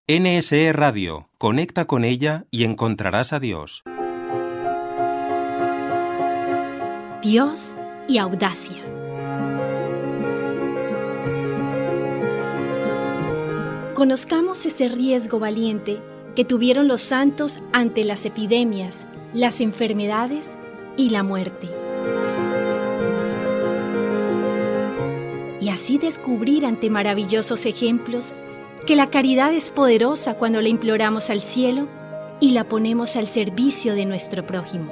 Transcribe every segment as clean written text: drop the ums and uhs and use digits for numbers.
NSE Radio, conecta con ella y encontrarás a Dios. Dios y audacia. Conozcamos ese riesgo valiente que tuvieron los santos ante las epidemias, las enfermedades y la muerte. Y así descubrir ante maravillosos ejemplos que la caridad es poderosa cuando la imploramos al cielo y la ponemos al servicio de nuestro prójimo.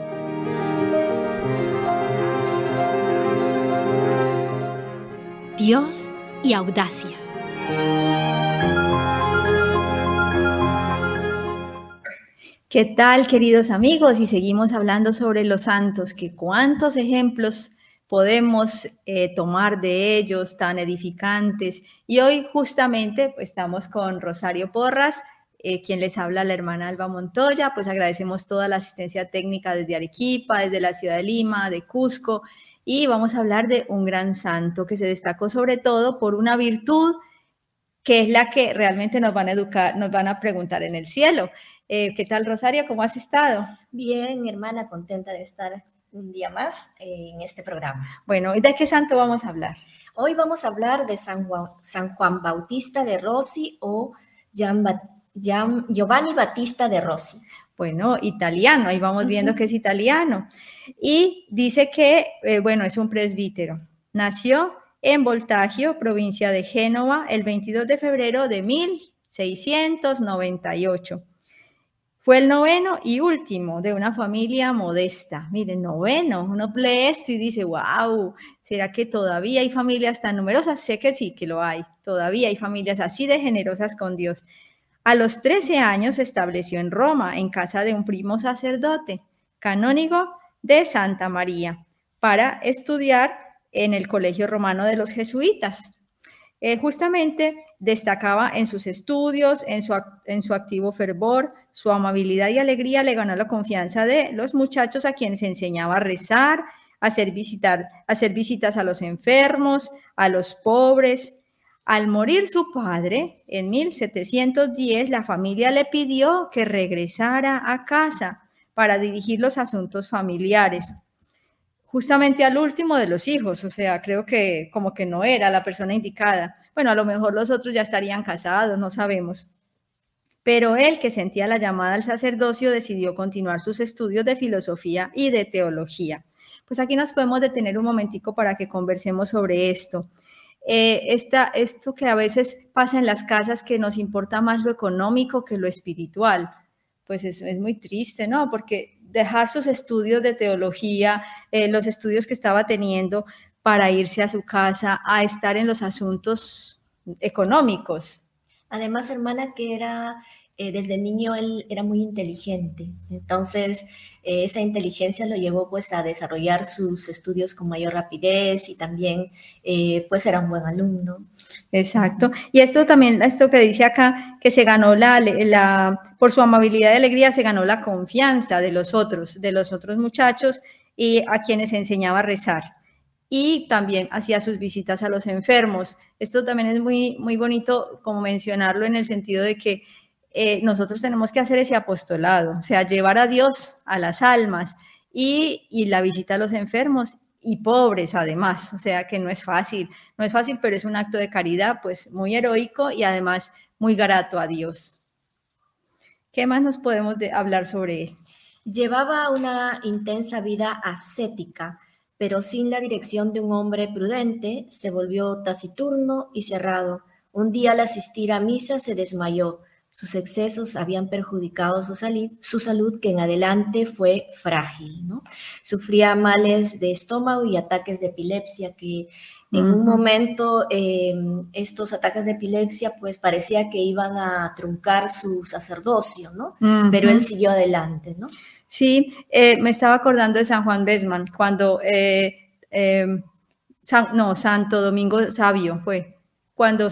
Dios y audacia. ¿Qué tal, queridos amigos? Y seguimos hablando sobre los santos, que cuántos ejemplos podemos tomar de ellos tan edificantes. Y hoy justamente pues, estamos con Rosario Porras, quien les habla la hermana Alba Montoya. Pues agradecemos toda la asistencia técnica desde Arequipa, desde la ciudad de Lima, de Cusco. Y vamos a hablar de un gran santo que se destacó sobre todo por una virtud que es la que realmente nos van a educar, nos van a preguntar en el cielo. ¿Qué tal, Rosario? ¿Cómo has estado? Bien, hermana, contenta de estar un día más en este programa. Bueno, ¿y de qué santo vamos a hablar? Hoy vamos a hablar de San Juan Bautista de Rossi o Giovanni Battista de Rossi. Bueno, italiano, ahí vamos viendo que es italiano. Y dice que, bueno, es un presbítero. Nació en Voltaggio, provincia de Génova, el 22 de febrero de 1698. Fue el noveno y último de una familia modesta. Miren, noveno, uno lee esto y dice, wow, ¿será que todavía hay familias tan numerosas? Sé que sí, que lo hay. Todavía hay familias así de generosas con Dios. A los 13 años se estableció en Roma, en casa de un primo sacerdote, canónigo de Santa María, para estudiar en el Colegio Romano de los Jesuitas. Justamente destacaba en sus estudios, en su activo fervor, su amabilidad y alegría le ganó la confianza de los muchachos a quienes enseñaba a rezar, a hacer visitas a los enfermos, a los pobres. Al morir su padre, en 1710, la familia le pidió que regresara a casa para dirigir los asuntos familiares. Justamente al último de los hijos, o sea, creo que como que no era la persona indicada. Bueno, a lo mejor los otros ya estarían casados, no sabemos. Pero él, que sentía la llamada al sacerdocio, decidió continuar sus estudios de filosofía y de teología. Pues aquí nos podemos detener un momentico para que conversemos sobre esto. Esto que a veces pasa en las casas, que nos importa más lo económico que lo espiritual, pues eso es muy triste, ¿no? Porque dejar sus estudios de teología, los estudios que estaba teniendo, para irse a su casa a estar en los asuntos económicos. Además, hermana, que era desde niño él era muy inteligente, entonces esa inteligencia lo llevó pues a desarrollar sus estudios con mayor rapidez y también pues era un buen alumno. Exacto. Y esto también, esto que dice acá, que se ganó por su amabilidad y alegría, se ganó la confianza de los otros muchachos y a quienes enseñaba a rezar. Y también hacía sus visitas a los enfermos. Esto también es muy, muy bonito como mencionarlo en el sentido de que nosotros tenemos que hacer ese apostolado, o sea, llevar a Dios a las almas y la visita a los enfermos y pobres además, o sea que no es fácil, pero es un acto de caridad pues muy heroico y además muy grato a Dios. ¿Qué más nos podemos hablar sobre él? Llevaba una intensa vida ascética, pero sin la dirección de un hombre prudente, se volvió taciturno y cerrado. Un día al asistir a misa se desmayó. Sus excesos habían perjudicado su salud, que en adelante fue frágil, ¿no? Sufría males de estómago y ataques de epilepsia, que en un momento estos ataques de epilepsia pues parecía que iban a truncar su sacerdocio, ¿no? Pero él siguió adelante, ¿no? Sí, me estaba acordando de San Juan Besman, cuando Santo Domingo Sabio fue, cuando